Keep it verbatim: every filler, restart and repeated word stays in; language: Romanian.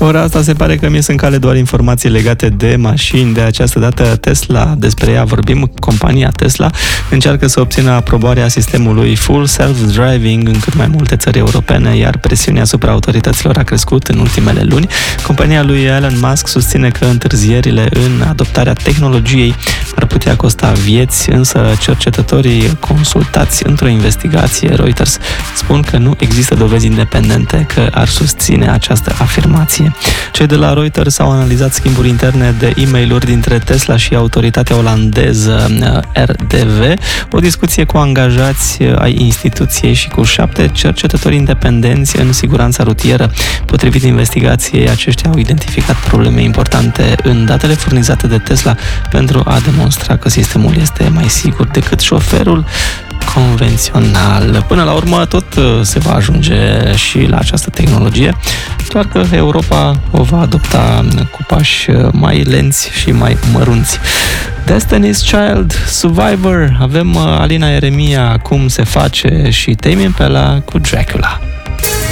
Ora asta se pare că mi-e în cale doar informații legate de mașini. De această dată Tesla, despre ea vorbim. Compania Tesla încearcă să obțină aprobarea sistemului Full Self-Driving în cât mai multe țări europene, iar presiunea asupra autorităților a crescut în ultimele luni. Compania lui Elon Musk susține că întârzierile în adoptarea tehnologiei ar putea costa vieți, însă cercetătorii consultați într-o investigație Reuters spun că nu există dovezi independente că ar susține această afirmație. Cei de la Reuters au analizat schimburi interne de e-mail-uri dintre Tesla și autoritatea olandeză R D V, o discuție cu angajați ai instituției și cu șapte cercetători independenți în siguranța rutieră. Potrivit investigației, aceștia au identificat probleme importante în datele furnizate de Tesla pentru a demonstra că sistemul este mai sigur decât șoferul convențional. Până la urmă, tot se va ajunge și la această tehnologie, doar că Europa o va adopta cu pași mai lenți și mai mărunți. Destiny's Child, Survivor, avem Alina Eremia, Cum se face, și Tame Impala cu Dracula.